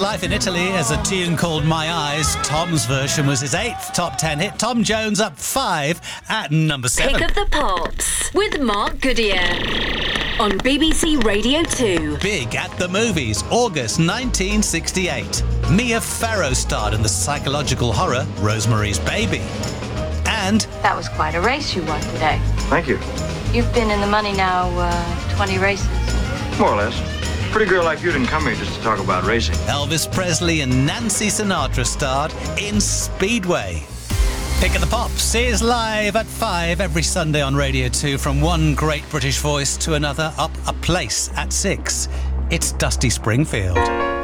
Life in Italy as a tune called My Eyes. Tom's version was his 8th top 10 hit. Tom Jones up 5 at number 7. Pick of the Pops with Mark Goodyear on BBC Radio 2. Big at the Movies, August 1968. Mia Farrow starred in the psychological horror Rosemary's Baby. And That was quite a race you won today. Thank you. You've been in the money now 20 races. More or less. Pretty girl like you didn't come here just to talk about racing. Elvis Presley and Nancy Sinatra starred in Speedway. Pick of the Pops is live at 5 every Sunday on Radio 2, from one great British voice to another, up a place at 6. It's Dusty Springfield.